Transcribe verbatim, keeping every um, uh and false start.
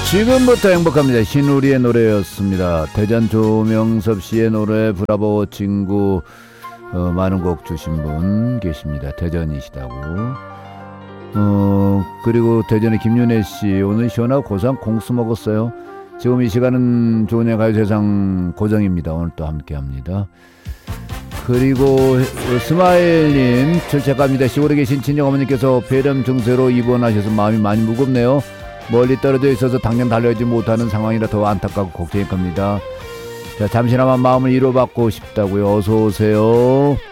지금부터 행복합니다. 신우리의 노래였습니다. 대전 조명섭 씨의 노래 브라보 친구. 어, 많은 곡 주신 분 계십니다. 대전이시다고. 어, 그리고 대전의 김윤혜 씨, 오늘 시원하고 고소한 콩수 먹었어요. 지금 이 시간은 조은혜 가요세상 고정입니다. 오늘 또 함께 합니다. 그리고 스마일님, 출첵합니다. 시골에 계신 친정 어머니께서 폐렴 증세로 입원하셔서 마음이 많이 무겁네요. 멀리 떨어져 있어서 당장 달려오지 못하는 상황이라 더 안타깝고 걱정일 겁니다. 자, 잠시나마 마음을 위로받고 싶다고요. 어서 오세요.